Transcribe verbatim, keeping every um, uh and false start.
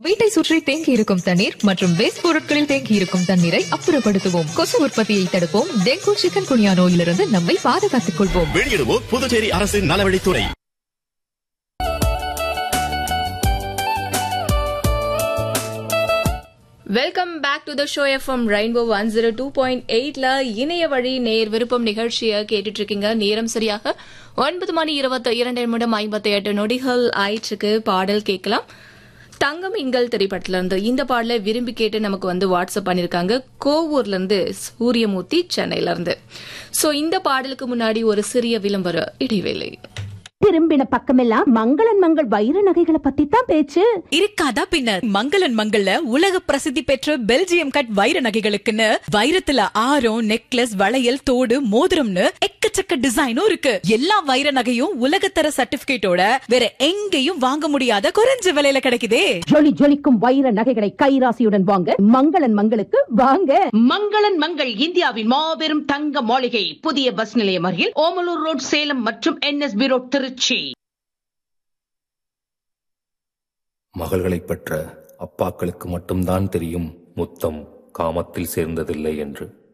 வீட்டை சுற்றி தேங்கி இருக்கும் தண்ணீர் மற்றும் வேஸ்ட் பொருட்களில் தேங்கி இருக்கும் தண்ணீரை அப்புறப்படுத்துவோம். கொசு உற்பத்தியை தடுப்போம். டெங்கு, சிக்கன் குனியா நோயிலிருந்து நம்மை பாதுகாத்துக் கொள்வோம். வெளியிடுவோம் புதுச்சேரி அரசின் நலவழித்துறை. Welcome back to the show FM rainbow one zero two point எயிட்ல இணைய வழி நேர் விருப்பம் நிகழ்ச்சியை கேட்டுட்டு இருக்கீங்க. நேரம் சரியாக ஒன்பது மணி இருபத்தி இரண்டு நிமிடம் ஐம்பத்தி எட்டு நொடிகள் ஆயிற்றுக்கு. பாடல் கேட்கலாம். தங்கம் இங்கல் திரைப்படத்துல இருந்து இந்த பாடலை விரும்பி கேட்டு நமக்கு வந்து வாட்ஸ்அப் பண்ணிருக்காங்க. கோவூர்ல இருந்து சூரியமூர்த்தி, சென்னையில இருந்து. சோ இந்த பாடலுக்கு முன்னாடி ஒரு சிறிய விளம்பர இடைவேளை. திரும்பின பக்கமெல்லாம் மங்களன் மங்கள் வைர நகைகளை பத்தி தான் பேச்சு. இருக்காதா பின்ன? மங்களன் மங்கள்ல உலக பிரசித்தி பெற்ற பெல்ஜியம் கட் வைர நகைகளுக்குன்னு வைரத்துல ஆரம், நெக்லஸ், வளையல், தோடு, மோதிரம்னு எக்கச்சக்க டிசைனும் இருக்கு. எல்லா வைர நகையும் உலகத்தர சர்டிபிகேட்டோட வேற எங்கேயும் வாங்க முடியாத குறைஞ்ச விலையில கிடைக்குதே. ஜொலி ஜொலிக்கும் வைர நகைகளை கைராசியுடன் வாங்க மங்களன் மங்களுக்கு வாங்க. மங்களன் மங்கள் இந்தியாவின் மாபெரும் தங்க மாளிகை, புதிய பஸ் நிலையம் அருகில் ஓமலூர் ரோட், சேலம் மற்றும் என்எஸ்பி ரோட், திருச்சி. மகள்களை பெற்ற அப்பாக்களுக்கு மட்டும்தான் தெரியும் முத்தம் காமத்தில் சேர்ந்ததில்லை என்று.